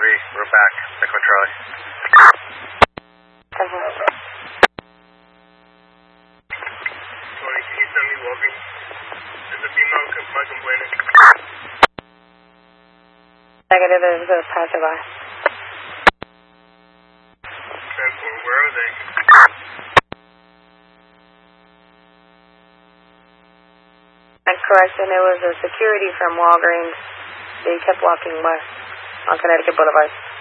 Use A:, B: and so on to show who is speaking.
A: we're back. Echo Charlie.
B: Tony, can you send me Walgreens? There's a female complaining.
C: Negative, there's a passerby.
B: Where are they?
C: And correction, it was a security from Walgreens. They kept walking west on Connecticut Boulevard.